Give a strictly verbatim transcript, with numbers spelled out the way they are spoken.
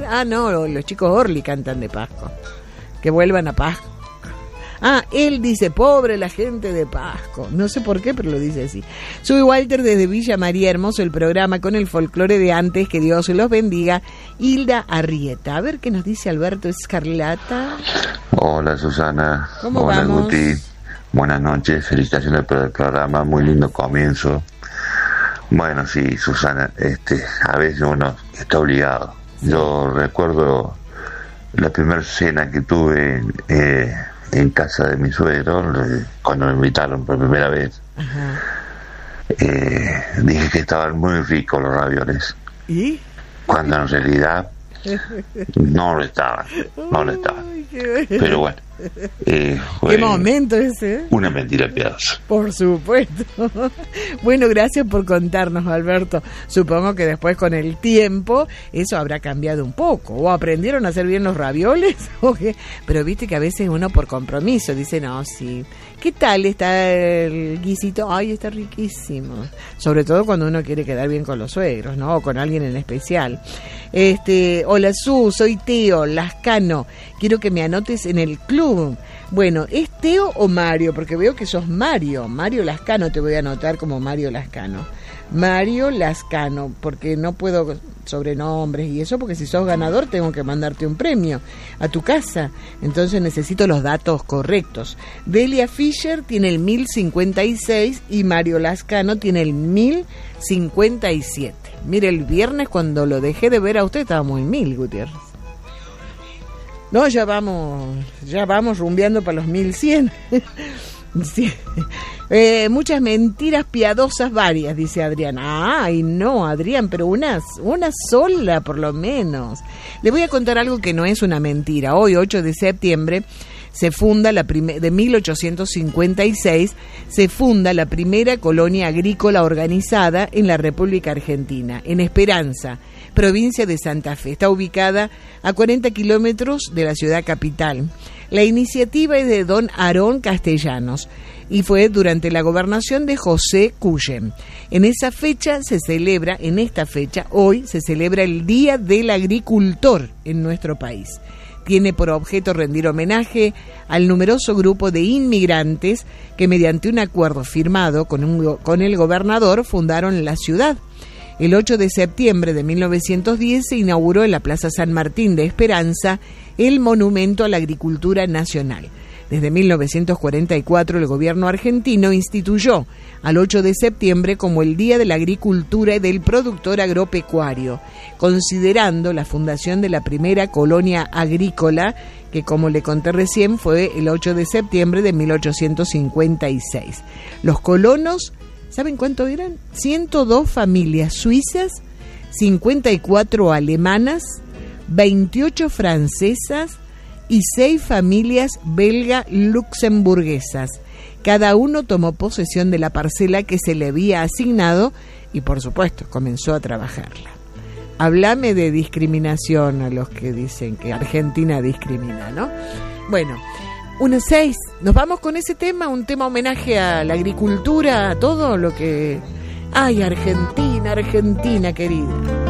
Ah, no, los chicos Orly cantan de Pasco. Que vuelvan a Pasco. Ah, él dice, pobre la gente de Pasco. No sé por qué, pero lo dice así. Soy Walter desde Villa María, hermoso el programa con el folclore de antes, que Dios los bendiga. Hilda Arrieta. A ver qué nos dice Alberto Escarlata. Hola Susana. ¿Cómo Hola vamos? Guti. Buenas noches, felicitaciones por el programa, muy lindo comienzo. Bueno, sí, Susana, este, a veces uno está obligado. Yo recuerdo la primera cena que tuve eh, en casa de mi suegro, cuando me invitaron por primera vez. Ajá. Eh, dije que estaban muy ricos los ravioles. ¿Y? Cuando en realidad no lo estaban, no lo estaban. Pero bueno. Eh, ¿Qué momento ese? Una mentira piadosa. Por supuesto. Bueno, gracias por contarnos, Alberto. Supongo que después con el tiempo eso habrá cambiado un poco. ¿O aprendieron a hacer bien los ravioles? ¿O qué? Pero viste que a veces uno por compromiso dice, no, sí. ¿Qué tal está el guisito? Ay, está riquísimo. Sobre todo cuando uno quiere quedar bien con los suegros, ¿no? O con alguien en especial. Este, hola Su, soy Teo Lascano. Quiero que me anotes en el club. Bueno, ¿es Teo o Mario? Porque veo que sos Mario. Mario Lascano, te voy a anotar como Mario Lascano. Mario Lascano, porque no puedo sobrenombres y eso, porque si sos ganador tengo que mandarte un premio a tu casa. Entonces necesito los datos correctos. Delia Fischer tiene el mil cincuenta y seis y Mario Lascano tiene el mil cincuenta y siete. Mire, el viernes cuando lo dejé de ver a usted estábamos en mil, Gutiérrez. No, ya vamos, ya vamos rumbeando para los mil cien. Sí. Eh, muchas mentiras piadosas varias, dice Adrián. Ay, no, Adrián, pero una, una sola por lo menos. Le voy a contar algo que no es una mentira. Hoy, ocho de septiembre, se funda la prime- de mil ochocientos cincuenta y seis, se funda la primera colonia agrícola organizada en la República Argentina, en Esperanza, provincia de Santa Fe. Está ubicada a cuarenta kilómetros de la ciudad capital. La iniciativa es de don Aarón Castellanos y fue durante la gobernación de José Cuyem. En esa fecha se celebra, en esta fecha, hoy se celebra el Día del Agricultor en nuestro país. Tiene por objeto rendir homenaje al numeroso grupo de inmigrantes que mediante un acuerdo firmado con, un, con el gobernador fundaron la ciudad. El ocho de septiembre de mil novecientos diez se inauguró en la Plaza San Martín de Esperanza el Monumento a la Agricultura Nacional. Desde mil novecientos cuarenta y cuatro el gobierno argentino instituyó al ocho de septiembre como el Día de la Agricultura y del Productor Agropecuario, considerando la fundación de la primera colonia agrícola, que como le conté recién fue el ocho de septiembre de mil ochocientos cincuenta y seis. Los colonos, ¿saben cuánto eran? ciento dos familias suizas, cincuenta y cuatro alemanas, veintiocho francesas y seis familias belga-luxemburguesas. Cada uno tomó posesión de la parcela que se le había asignado y, por supuesto, comenzó a trabajarla. Háblame de discriminación a los que dicen que Argentina discrimina, ¿no? Bueno, unas seis. Nos vamos con ese tema, un tema homenaje a la agricultura, a todo lo que... ¡Ay, Argentina, Argentina querida!